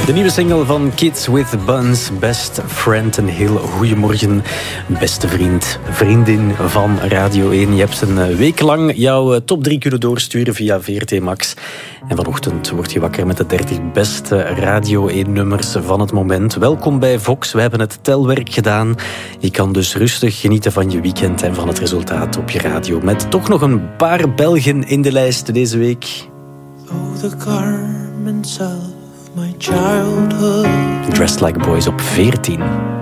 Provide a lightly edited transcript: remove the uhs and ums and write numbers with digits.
De nieuwe single van Kids with Buns, Best Friend. Een heel goeiemorgen, beste vriend, vriendin van Radio 1. Je hebt een week lang jouw top 3 kunnen doorsturen via VRT Max. En vanochtend word je wakker met de 30 beste Radio 1-nummers van het moment. Welkom bij Vox, we hebben het telwerk gedaan. Je kan dus rustig genieten van je weekend en van het resultaat op je radio. Met toch nog een paar Belgen in de lijst deze week. Oh, the garments of my childhood. Dressed Like Boys op 14.